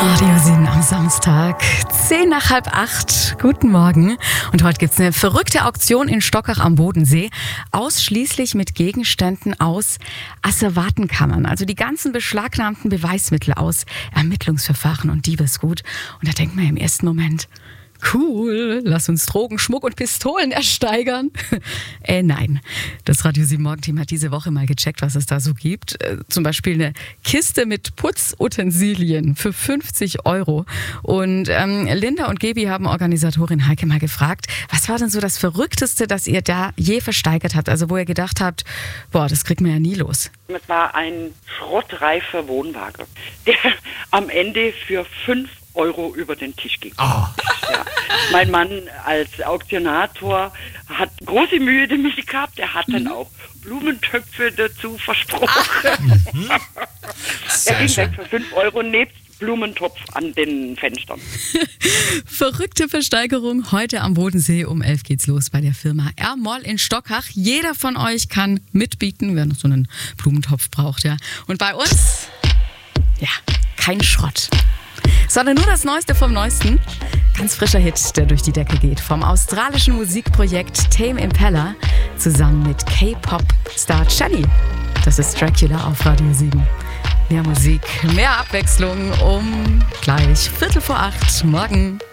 Radio 7 am Samstag, 7:10. Guten Morgen. Und heute gibt's eine verrückte Auktion in Stockach am Bodensee. Ausschließlich mit Gegenständen aus Asservatenkammern. Also die ganzen beschlagnahmten Beweismittel aus Ermittlungsverfahren und Diebesgut. Und da denkt man im ersten Moment, cool, lass uns Drogen, Schmuck und Pistolen ersteigern. Nein, das Radio 7 Morgenteam hat diese Woche mal gecheckt, was es da so gibt. Zum Beispiel eine Kiste mit Putzutensilien für 50 Euro. Und Linda und Gebi haben Organisatorin Heike mal gefragt, was war denn so das Verrückteste, das ihr da je versteigert habt? Also wo ihr gedacht habt, boah, das kriegt man ja nie los. Es war ein schrottreifer Wohnwagen, der am Ende für 5 Euro über den Tisch ging. Oh. Ja. Mein Mann als Auktionator hat große Mühe damit gehabt. Er hat dann auch Blumentöpfe dazu versprochen. Er ging weg für 5 Euro nebst Blumentopf an den Fenstern. Verrückte Versteigerung. Heute am Bodensee um 11 geht's los bei der Firma R-Moll in Stockach. Jeder von euch kann mitbieten, wer noch so einen Blumentopf braucht. Ja. Und bei uns, ja, kein Schrott, sondern nur das Neueste vom Neuesten. Ganz frischer Hit, der durch die Decke geht. Vom australischen Musikprojekt Tame Impala zusammen mit K-Pop-Star Chani. Das ist Dracula auf Radio 7. Mehr Musik, mehr Abwechslung um gleich 7:45 morgen.